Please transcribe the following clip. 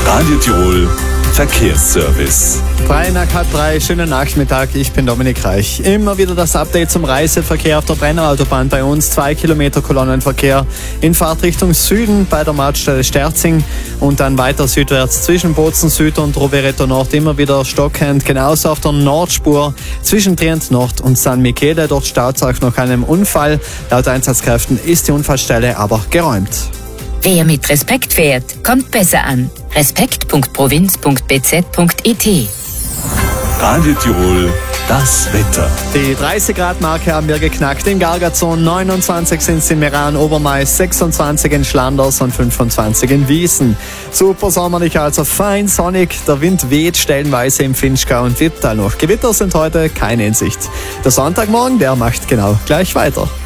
Radio Tirol Verkehrsservice. 3:03, schönen Nachmittag, ich bin Dominik Reich. Immer wieder das Update zum Reiseverkehr auf der Brennerautobahn bei uns. 2 Kilometer Kolonnenverkehr in Fahrtrichtung Süden bei der Mautstelle Sterzing und dann weiter südwärts zwischen Bozen Süd und Rovereto Nord immer wieder stockend. Genauso auf der Nordspur zwischen Trient Nord und San Michele. Dort staut es auch noch einem Unfall. Laut Einsatzkräften ist die Unfallstelle aber geräumt. Wer mit Respekt fährt, kommt besser an. respekt.provinz.bz.it. Radio Tirol, das Wetter. Die 30-Grad-Marke haben wir geknackt in Gargazon, 29 sind es in Meran, Obermais, 26 in Schlanders und 25 in Wiesen. Super sommerlich, also fein sonnig, der Wind weht stellenweise im Vinschgau und Wipptal noch. Gewitter sind heute keine in Sicht. Der Sonntagmorgen, der macht genau gleich weiter.